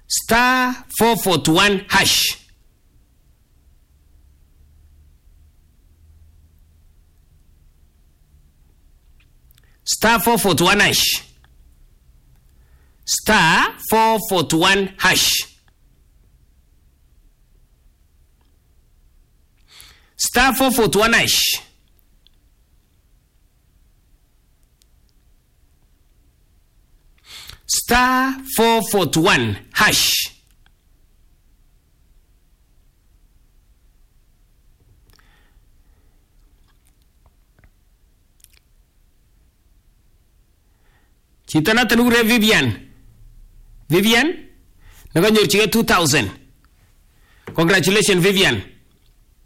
star 441 hash. Star 441 hash. Star 441 hash. Star 441 hash. Star 441 hash. Chito na tenure Vivian. Vivian? Nakanyorchige 2000. Congratulations Vivian.